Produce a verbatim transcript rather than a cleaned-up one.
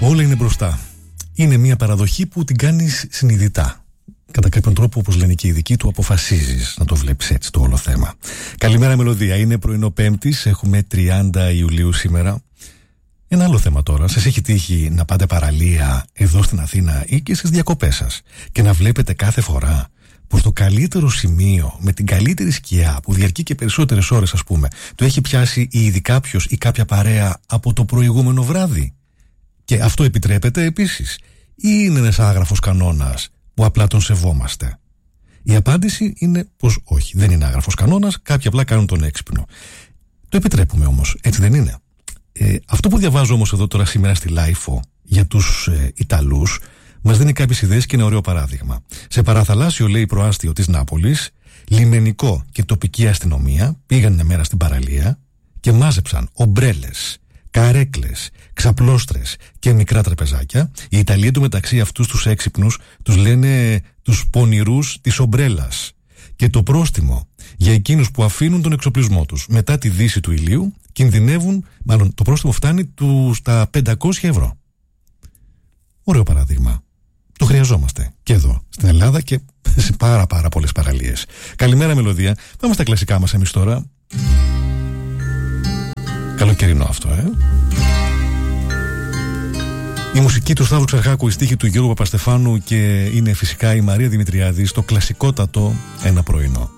Όλα είναι μπροστά. Είναι μια παραδοχή που την κάνεις συνειδητά. Κατά κάποιον τρόπο, όπως λένε και οι ειδικοί, του αποφασίζεις να το βλέπεις έτσι το όλο θέμα. Καλημέρα, Μελωδία. Είναι πρωινό Πέμπτης, έχουμε τριάντα Ιουλίου σήμερα. Ένα άλλο θέμα τώρα. Σας έχει τύχει να πάτε παραλία εδώ στην Αθήνα ή και στις διακοπές σας και να βλέπετε κάθε φορά πως το καλύτερο σημείο με την καλύτερη σκιά που διαρκεί και περισσότερες ώρες, ας πούμε, το έχει πιάσει ήδη κάποιος ή κάποια παρέα από το προηγούμενο βράδυ? Και αυτό επιτρέπεται επίσης, ή είναι ένας άγραφος κανόνας που απλά τον σεβόμαστε? Η απάντηση είναι πως όχι, δεν είναι άγραφος κανόνας, κάποιοι απλά κάνουν τον έξυπνο. Το επιτρέπουμε όμως, έτσι δεν είναι? Ε, αυτό που διαβάζω όμως εδώ τώρα σήμερα στη Λάιφο για τους ε, Ιταλούς μας δίνει κάποιες ιδέες και ένα ωραίο παράδειγμα. Σε παραθαλάσσιο, λέει, προάστιο της Νάπολης, λιμενικό και τοπική αστυνομία πήγαν μια μέρα στην παραλία και μάζεψαν ομπρέλες, καρέκλες, ξαπλώστρες και μικρά τραπεζάκια. Οι Ιταλοί εντωμεταξύ αυτούς τους έξυπνους τους λένε τους πονηρούς της ομπρέλας. Και το πρόστιμο για εκείνους που αφήνουν τον εξοπλισμό τους μετά τη δύση του ηλίου κινδυνεύουν, μάλλον το πρόστιμο φτάνει του στα πεντακόσια ευρώ. Ωραίο παράδειγμα. Το χρειαζόμαστε και εδώ στην Ελλάδα και σε πάρα πάρα πολλές παραλίες. Καλημέρα, Μελωδία. Πάμε στα κλασικά μας εμείς τώρα. Καλοκαιρινό αυτό, ε. Η μουσική του Σταύρου Ξαρχάκου, η στίχη του Γιώργου Παπαστεφάνου και είναι φυσικά η Μαρία Δημητριάδη στο κλασικότατο Ένα πρωινό.